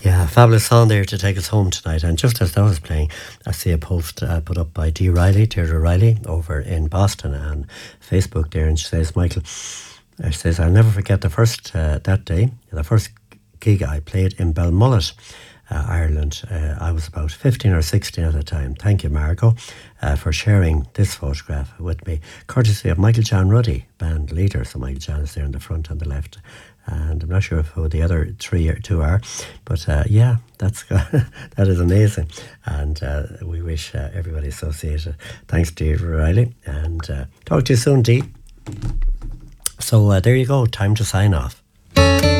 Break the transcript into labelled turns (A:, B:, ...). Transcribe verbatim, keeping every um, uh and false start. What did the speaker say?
A: Yeah, fabulous song there to take us home tonight. And just as that was playing, I see a post uh, put up by Dee Riley, Deirdre Riley, over in Boston on Facebook there. And she says, Michael, uh, she says, I'll never forget the first, uh, that day, the first gig I played in Belmullet, uh, Ireland. Uh, I was about fifteen or sixteen at the time. Thank you, Margot, uh, for sharing this photograph with me, courtesy of Michael John Ruddy, band leader. So Michael John is there in the front and the left. And I'm not sure who the other three or two are, but uh, yeah, that's that is amazing. And uh, we wish uh, everybody associated. Thanks, Deirdre Riley, and uh, talk to you soon, Dee. So uh, there you go. Time to sign off.